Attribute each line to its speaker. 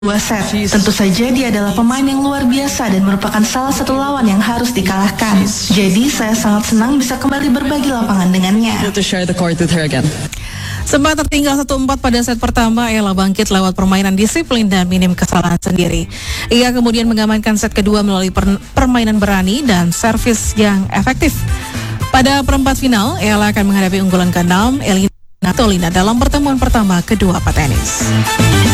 Speaker 1: dua set. Tentu saja dia adalah pemain yang luar biasa dan merupakan salah satu lawan yang harus dikalahkan. Jadi saya sangat senang bisa kembali berbagi lapangan dengannya.
Speaker 2: Sempat tertinggal 1-4 pada set pertama, Ella bangkit lewat permainan disiplin dan minim kesalahan sendiri. Ia kemudian mengamankan set kedua melalui permainan berani dan servis yang efektif. Pada perempat final, Ella akan menghadapi unggulan ke-6, Elina Tolina dalam pertemuan pertama kedua petenis.